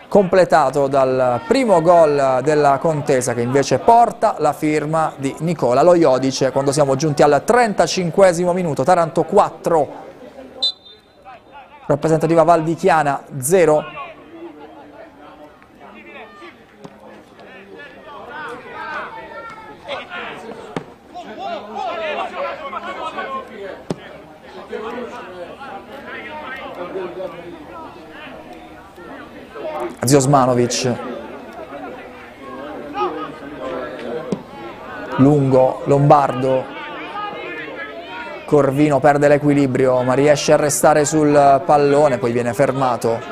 completato dal primo gol della contesa, che invece porta la firma di Nicola Lo Iodice quando siamo giunti al 35esimo minuto. Taranto 4, rappresentativa valdichiana 0. Ziosmanovic, lungo, Lombardo, Corvino perde l'equilibrio ma riesce a restare sul pallone, poi viene fermato.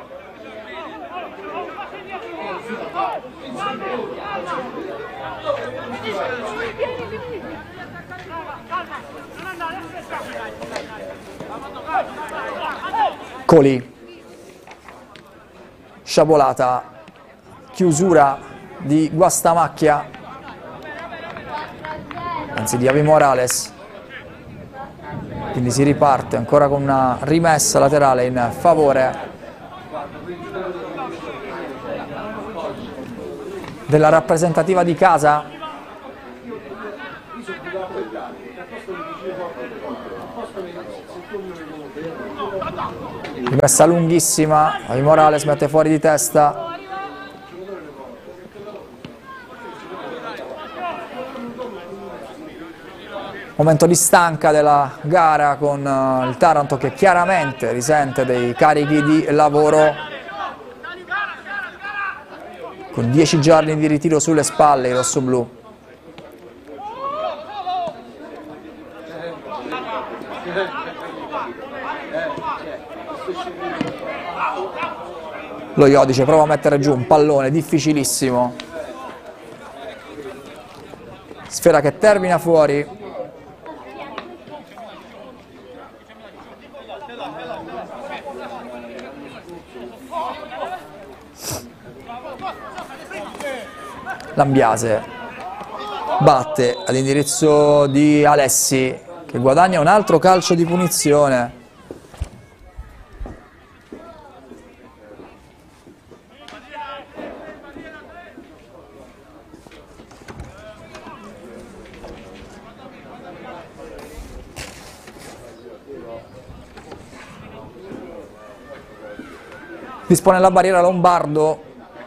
Coli, sciabolata, chiusura di Guastamacchia, anzi di Avi Morales, quindi si riparte ancora con una rimessa laterale in favore della rappresentativa di casa. Rimessa lunghissima, Avi Morales mette fuori di testa. Momento di stanca della gara con il Taranto che chiaramente risente dei carichi di lavoro, con 10 giorni di ritiro sulle spalle i rossoblù. Lo Iodice prova a mettere giù un pallone difficilissimo, sfera che termina fuori. Lambiase batte all'indirizzo di Alessi, che guadagna un altro calcio di punizione. Dispone la barriera Lombardo.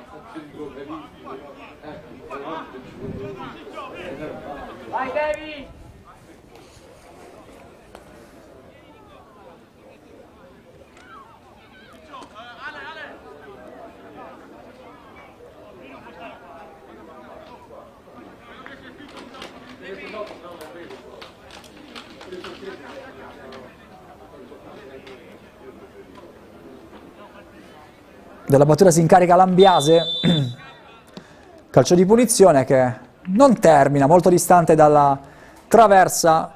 Della battuta si incarica Lambiase, calcio di punizione che non termina, molto distante dalla traversa,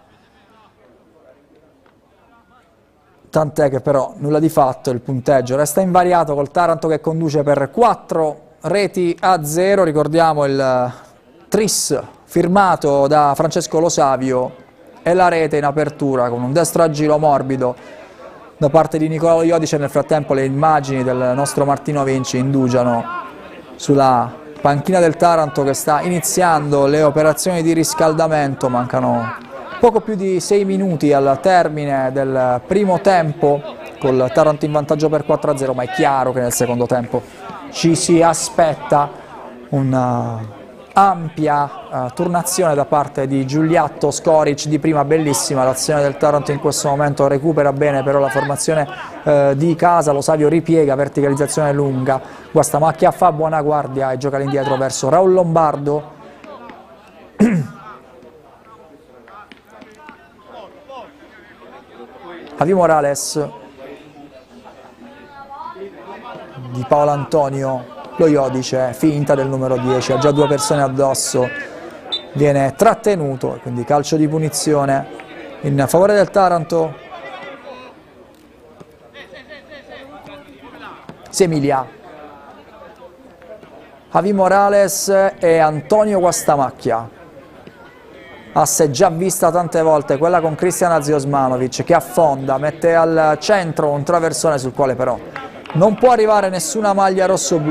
tant'è che però nulla di fatto, il punteggio resta invariato col Taranto che conduce per 4-0, ricordiamo il tris firmato da Francesco Lo Savio e la rete in apertura con un destro a giro morbido da parte di Nicola Lo Iodice. Nel frattempo le immagini del nostro Martino Vinci indugiano sulla panchina del Taranto che sta iniziando le operazioni di riscaldamento. Mancano poco più di 6 minuti al termine del primo tempo, col Taranto in vantaggio per 4-0, ma è chiaro che nel secondo tempo ci si aspetta una ampia turnazione da parte di Giuliatto. Scoric di prima, bellissima l'azione del Taranto in questo momento, recupera bene però la formazione di casa. Lo Savio ripiega, verticalizzazione lunga, Guastamacchia fa buona guardia e gioca all'indietro verso Raul Lombardo. Avi Morales, di Paolo Antonio, Lo Iodice, finta del numero 10, ha già 2 persone addosso, viene trattenuto, quindi calcio di punizione in favore del Taranto. Semilia, Avi Morales e Antonio Guastamacchia. Asse già vista tante volte, quella con Cristian Ziosmanovic che affonda, mette al centro un traversone sul quale però non può arrivare nessuna maglia rossoblu.